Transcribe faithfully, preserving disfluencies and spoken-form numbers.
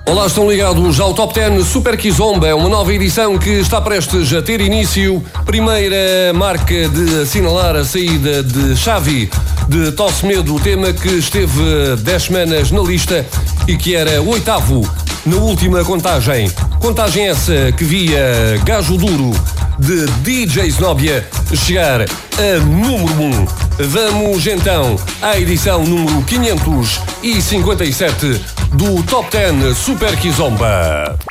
Olá, estão ligados ao Top dez Super Kizomba, uma nova edição que está prestes a ter início. Primeira marca de assinalar a saída de Xavi de Tosse Medo, o tema que esteve dez semanas na lista e que era o oitavo na última contagem. Contagem essa que via Gajo Duro de D J Znobia chegar a número um. Vamos então à edição número quinhentos e cinquenta e sete do Top dez Super Kizomba.